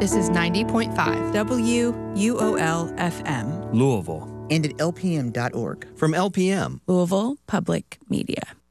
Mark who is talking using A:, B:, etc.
A: This is 90.5
B: WUOL-FM.
C: Louisville.
B: And at lpm.org.
C: From LPM.
D: Louisville Public Media.